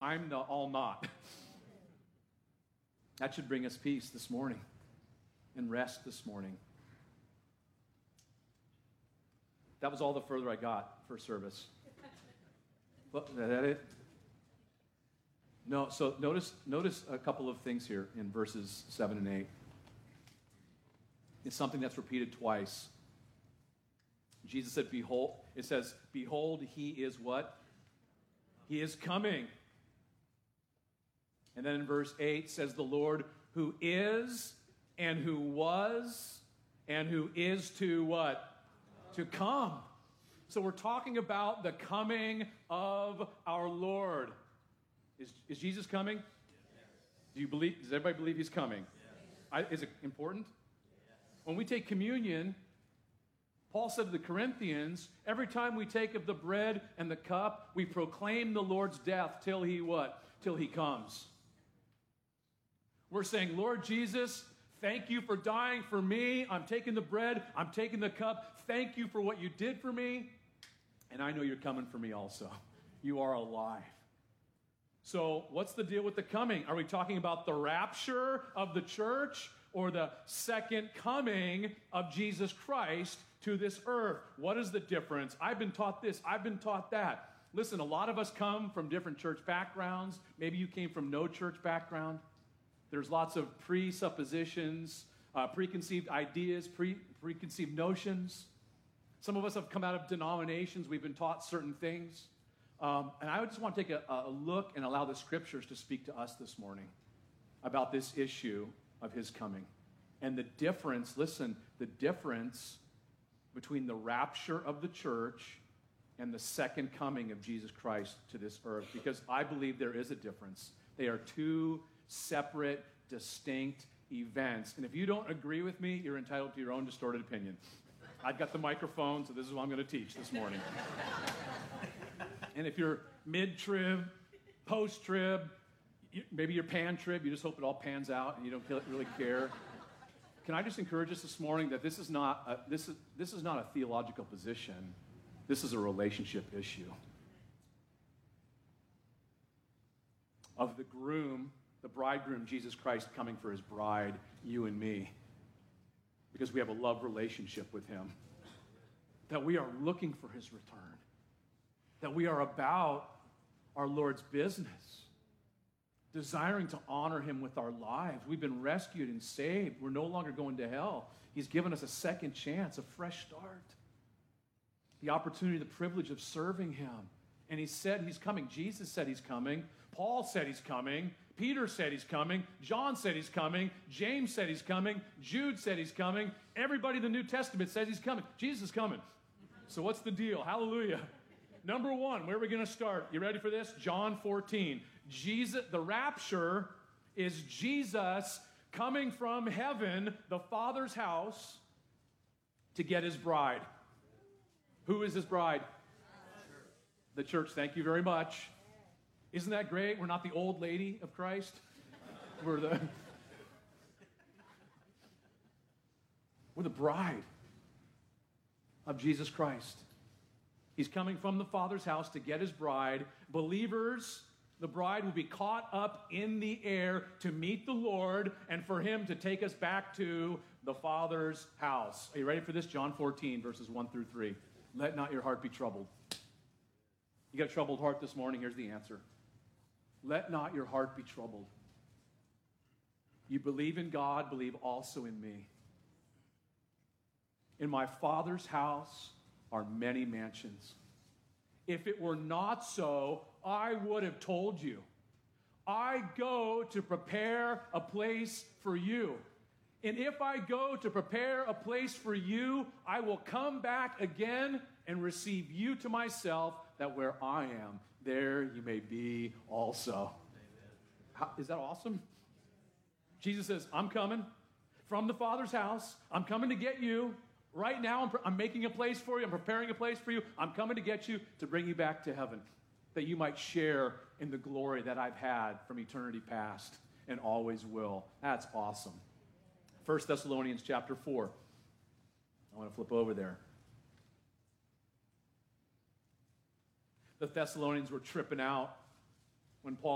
I'm the all not. That should bring us peace this morning and rest this morning. That was all the further I got for service. Is that it? No, so notice a couple of things here in verses 7 and 8. It's something that's repeated twice. Jesus said, behold, it says, behold, he is what? He is coming. And then in verse 8 says, the Lord who is and who was and who is to what? To come. So we're talking about the coming of our Lord. Is Jesus coming? Yes. Does everybody believe he's coming? Yes. Is it important? Yes. When we take communion, Paul said to the Corinthians, every time we take of the bread and the cup, we proclaim the Lord's death till he what? Till he comes. We're saying, Lord Jesus, thank you for dying for me. I'm taking the bread. I'm taking the cup. Thank you for what you did for me. And I know you're coming for me also. You are alive. So what's the deal with the coming? Are we talking about the rapture of the church or the second coming of Jesus Christ to this earth? What is the difference? I've been taught this. I've been taught that. Listen, a lot of us come from different church backgrounds. Maybe you came from no church background. There's lots of presuppositions, preconceived ideas, preconceived notions. Some of us have come out of denominations. We've been taught certain things. And I just want to take a look and allow the scriptures to speak to us this morning about this issue of his coming. And the difference, listen, the difference between the rapture of the church and the second coming of Jesus Christ to this earth. Because I believe there is a difference. They are two separate, distinct events. And if you don't agree with me, you're entitled to your own distorted opinion. I've got the microphone, so this is what I'm going to teach this morning. And if you're mid-trib, post-trib, maybe you're pan-trib, you just hope it all pans out and you don't really care. Can I just encourage us this morning that this is not a theological position. This is a relationship issue. Of the groom, the bridegroom, Jesus Christ, coming for his bride, you and me. Because we have a love relationship with him. That we are looking for his return. That we are about our Lord's business, desiring to honor him with our lives. We've been rescued and saved. We're no longer going to hell. He's given us a second chance, a fresh start. The opportunity, the privilege of serving him. And he said he's coming. Jesus said he's coming. Paul said he's coming. Peter said he's coming. John said he's coming. James said he's coming. Jude said he's coming. Everybody in the New Testament says he's coming. Jesus is coming. So what's the deal? Hallelujah. Number one, where are we going to start? You ready for this? John 14. The rapture is Jesus coming from heaven, the Father's house, to get his bride. Who is his bride? The church. Thank you very much. Isn't that great? We're not the old lady of Christ. We're the bride of Jesus Christ. He's coming from the Father's house to get his bride. Believers, the bride will be caught up in the air to meet the Lord and for him to take us back to the Father's house. Are you ready for this? John 14, verses 1 through 3. Let not your heart be troubled. You got a troubled heart this morning? Here's the answer. Let not your heart be troubled. You believe in God, believe also in me. In my Father's house are many mansions. If it were not so, I would have told you. I go to prepare a place for you. And if I go to prepare a place for you, I will come back again and receive you to myself, that where I am, there you may be also. Is that awesome? Jesus says, I'm coming from the Father's house. I'm coming to get you. Right now, I'm making a place for you. I'm preparing a place for you. I'm coming to get you to bring you back to heaven, that you might share in the glory that I've had from eternity past and always will. That's awesome. 1 Thessalonians chapter 4. I want to flip over there. The Thessalonians were tripping out when Paul